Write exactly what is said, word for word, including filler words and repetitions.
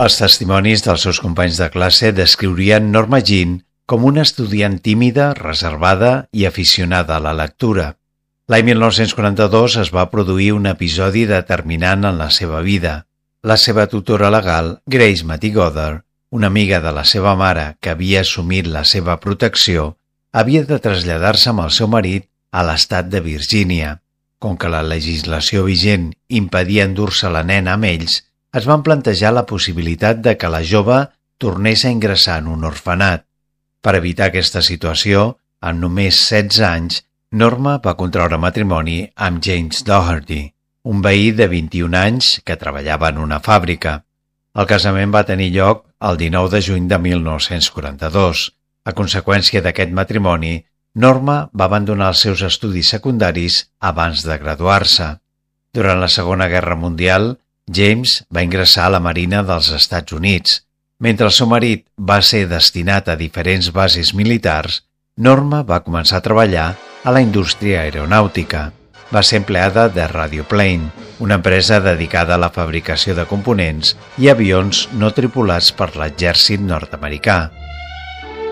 Els testimonis dels seus companys de classe descriurien Norma Jean com una estudiant tímida, reservada i aficionada a la lectura. L'any mil nou-cents quaranta-dos es va produir un episodi determinant en la seva vida. La seva tutora legal, Grace Matigodder, una amiga de la seva mare que havia assumit la seva protecció, havia de traslladar-se amb el seu marit a l'estat de Virgínia. Com que la legislació vigent impedia endur-se la nena amb ells, es van plantejar la possibilitat de que la jove tornés a ingressar en un orfenat. Per evitar aquesta situació, amb només setze anys, Norma va contraure matrimoni amb James Doherty, un veí de vint-i-un anys que treballava en una fàbrica. El casament va tenir lloc el dinou de juny de mil nou-cents quaranta-dos. A conseqüència d'aquest matrimoni, Norma va abandonar els seus estudis secundaris abans de graduar-se. Durant la Segona Guerra Mundial, James va ingressar a la Marina dels Estats Units. Mentre el seu marit va ser destinat a diferents bases militars, Norma va començar a treballar a la indústria aeronàutica. Va ser empleada de Radioplane, una empresa dedicada a la fabricació de components i avions no tripulats per l'exèrcit nord-americà.